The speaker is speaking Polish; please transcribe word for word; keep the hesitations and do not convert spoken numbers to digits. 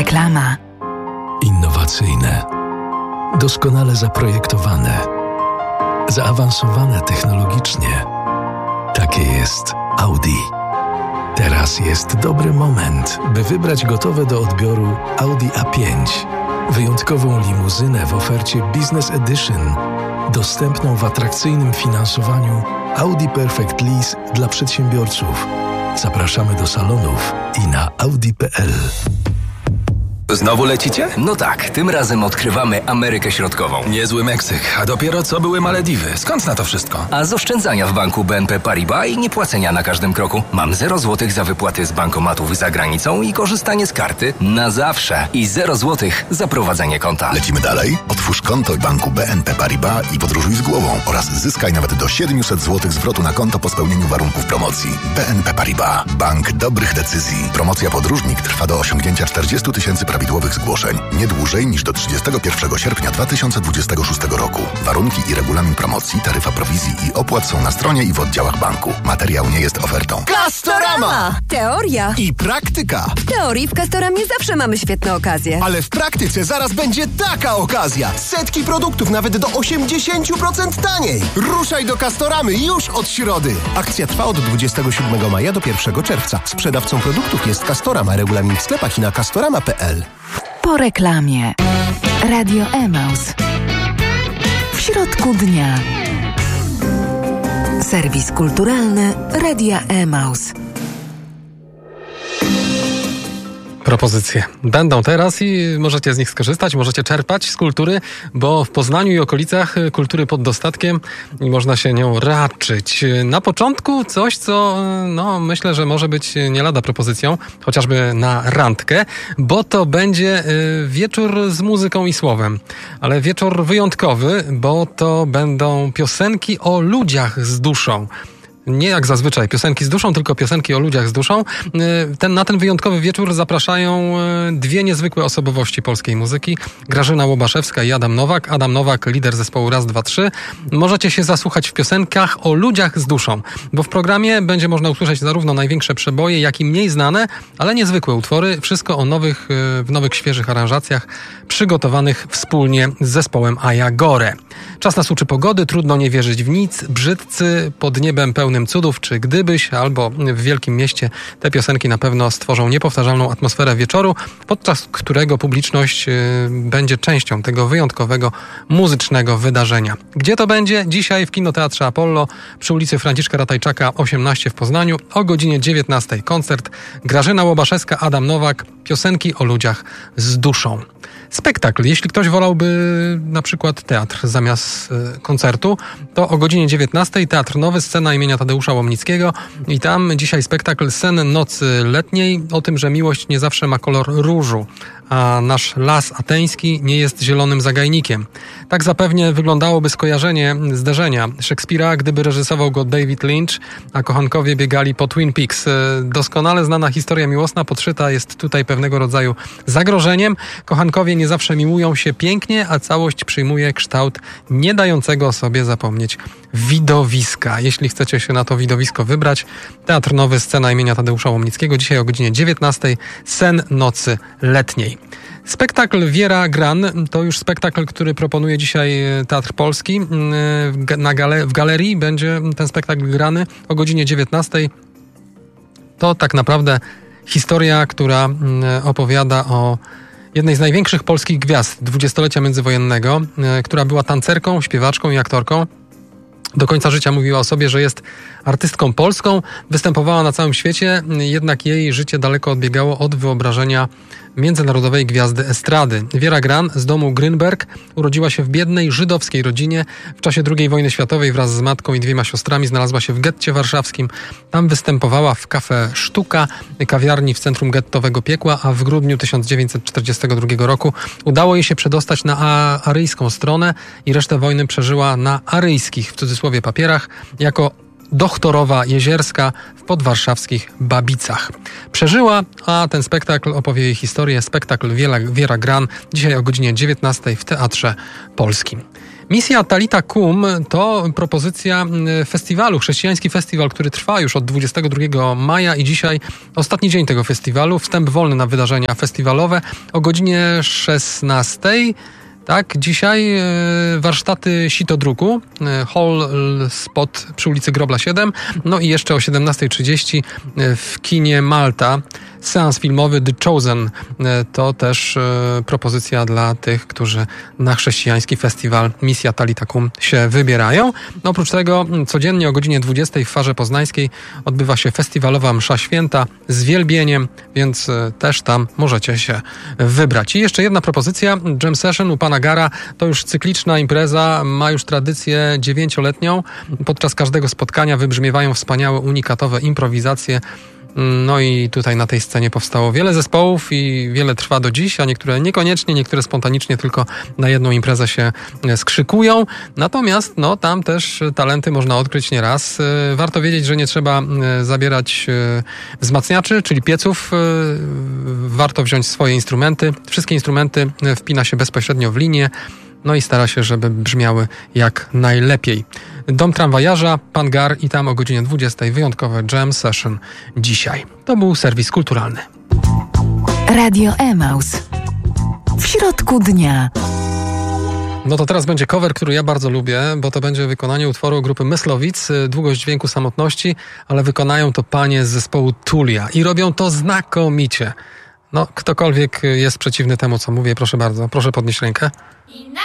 Reklama. Innowacyjne, doskonale zaprojektowane, zaawansowane technologicznie. Takie jest Audi. Teraz jest dobry moment, by wybrać gotowe do odbioru Audi A pięć. Wyjątkową limuzynę w ofercie Business Edition, dostępną w atrakcyjnym finansowaniu Audi Perfect Lease dla przedsiębiorców. Zapraszamy do salonów i na audi kropka p l. Znowu lecicie? No tak, tym razem odkrywamy Amerykę Środkową. Niezły Meksyk, a dopiero co były Malediwy. Skąd na to wszystko? A z oszczędzania w banku B N P Paribas i niepłacenia na każdym kroku. Mam zero złotych za wypłaty z bankomatów za granicą i korzystanie z karty na zawsze. I zero złotych za prowadzenie konta. Lecimy dalej? Otwórz konto w banku B N P Paribas i podróżuj z głową oraz zyskaj nawet do siedemset złotych zwrotu na konto po spełnieniu warunków promocji. B N P Paribas. Bank dobrych decyzji. Promocja podróżnik trwa do osiągnięcia czterdzieści tysięcy prawidłowych zgłoszeń. Nie dłużej niż do trzydziestego pierwszego sierpnia dwa tysiące dwudziestego szóstego roku. Warunki i regulamin promocji, taryfa prowizji i opłat są na stronie i w oddziałach banku. Materiał nie jest ofertą. Castorama! Teoria i praktyka. W teorii w Castoramie zawsze mamy świetne okazje. Ale w praktyce zaraz będzie taka okazja. Setki produktów nawet do osiemdziesiąt procent taniej. Ruszaj do Castoramy już od środy. Akcja trwa od dwudziestego siódmego maja do pierwszego czerwca. Sprzedawcą produktów jest Castorama. Regulamin w sklepach i na castorama kropka p l. Po reklamie. Radio Emaus. W środku dnia. Serwis kulturalny Radia Emaus. Propozycje będą teraz i możecie z nich skorzystać, możecie czerpać z kultury, bo w Poznaniu i okolicach kultury pod dostatkiem i można się nią raczyć. Na początku coś, co no myślę, że może być nie lada propozycją, chociażby na randkę, bo to będzie wieczór z muzyką i słowem, ale wieczór wyjątkowy, bo to będą piosenki o ludziach z duszą. Nie jak zazwyczaj piosenki z duszą, tylko piosenki o ludziach z duszą. Ten, na ten wyjątkowy wieczór zapraszają dwie niezwykłe osobowości polskiej muzyki. Grażyna Łobaszewska i Adam Nowak. Adam Nowak, lider zespołu Raz, Dwa, Trzy. Możecie się zasłuchać w piosenkach o ludziach z duszą, bo w programie będzie można usłyszeć zarówno największe przeboje, jak i mniej znane, ale niezwykłe utwory. Wszystko o nowych, w nowych, świeżych aranżacjach przygotowanych wspólnie z zespołem Ajagore. Czas na słuczy pogody, trudno nie wierzyć w nic, brzydcy, pod niebem pełnym cudów, czy gdybyś, albo w wielkim mieście. Te piosenki na pewno stworzą niepowtarzalną atmosferę wieczoru, podczas którego publiczność będzie częścią tego wyjątkowego muzycznego wydarzenia. Gdzie to będzie? Dzisiaj w Kinoteatrze Apollo przy ulicy Franciszka Ratajczaka osiemnaście w Poznaniu o godzinie dziewiętnastej. Koncert Grażyna Łobaszewska, Adam Nowak, piosenki o ludziach z duszą. Spektakl. Jeśli ktoś wolałby na przykład teatr zamiast y, koncertu, to o godzinie dziewiętnastej Teatr Nowy, scena imienia Tadeusza Łomnickiego i tam dzisiaj spektakl Sen nocy letniej o tym, że miłość nie zawsze ma kolor różu, a nasz las ateński nie jest zielonym zagajnikiem. Tak zapewnie wyglądałoby skojarzenie zderzenia Szekspira, gdyby reżyserował go David Lynch, a kochankowie biegali po Twin Peaks. Doskonale znana historia miłosna podszyta jest tutaj pewnego rodzaju zagrożeniem. Kochankowie nie zawsze miłują się pięknie, a całość przyjmuje kształt nie dającego sobie zapomnieć widowiska. Jeśli chcecie się na to widowisko wybrać, Teatr Nowy, scena imienia Tadeusza Łomnickiego, dzisiaj o godzinie dziewiętnastej, Sen nocy letniej. Spektakl Wiera Gran to już spektakl, który proponuje dzisiaj Teatr Polski. Na gale- w galerii będzie ten spektakl grany o godzinie dziewiętnastej. To tak naprawdę historia, która opowiada o jednej z największych polskich gwiazd dwudziestolecia międzywojennego, która była tancerką, śpiewaczką i aktorką. Do końca życia mówiła o sobie, że jest artystką polską, występowała na całym świecie, jednak jej życie daleko odbiegało od wyobrażenia międzynarodowej gwiazdy estrady. Wiera Gran z domu Grünberg urodziła się w biednej żydowskiej rodzinie. W czasie drugiej wojny światowej wraz z matką i dwiema siostrami znalazła się w getcie warszawskim. Tam występowała w Cafe Sztuka, kawiarni w centrum gettowego piekła, a w grudniu tysiąc dziewięćset czterdziestego drugiego roku udało jej się przedostać na aryjską stronę i resztę wojny przeżyła na aryjskich, w cudzysłowie, papierach, jako doktorowa Jezierska w podwarszawskich Babicach. Przeżyła, a ten spektakl opowie jej historię. Spektakl Wiera, Wiera Gran dzisiaj o godzinie dziewiętnastej w Teatrze Polskim. Misja Talita Kum to propozycja festiwalu, chrześcijański festiwal, który trwa już od dwudziestego drugiego maja i dzisiaj ostatni dzień tego festiwalu. Wstęp wolny na wydarzenia festiwalowe o godzinie szesnastej. Tak, dzisiaj e, warsztaty sitodruku, e, hall spot przy ulicy Grobla siedem, no i jeszcze o siedemnasta trzydzieści e, w kinie Malta seans filmowy The Chosen. E, to też e, propozycja dla tych, którzy na chrześcijański festiwal Misja Talita Kum się wybierają. No, oprócz tego codziennie o godzinie dwudziestej w Farze Poznańskiej odbywa się festiwalowa msza święta z wielbieniem, więc e, też tam możecie się wybrać. I jeszcze jedna propozycja, Jam Session u pana Gara, to już cykliczna impreza, ma już tradycję dziewięcioletnią. Podczas każdego spotkania wybrzmiewają wspaniałe, unikatowe improwizacje. No i tutaj na tej scenie powstało wiele zespołów i wiele trwa do dziś, a niektóre niekoniecznie, niektóre spontanicznie tylko na jedną imprezę się skrzykują. Natomiast no tam też talenty można odkryć nieraz. Warto wiedzieć, że nie trzeba zabierać wzmacniaczy, czyli pieców. Warto wziąć swoje instrumenty. Wszystkie instrumenty wpina się bezpośrednio w linię. No i stara się, żeby brzmiały jak najlepiej. Dom Tramwajarza, Pan Gar i tam o godzinie dwudziestej wyjątkowe Jam Session dzisiaj. To był serwis kulturalny. Radio Emaus. W środku dnia. No to teraz będzie cover, który ja bardzo lubię, bo to będzie wykonanie utworu grupy Myslowic, Długość dźwięku samotności, ale wykonają to panie z zespołu Tulia i robią to znakomicie. No, ktokolwiek jest przeciwny temu, co mówię, proszę bardzo, proszę podnieść rękę.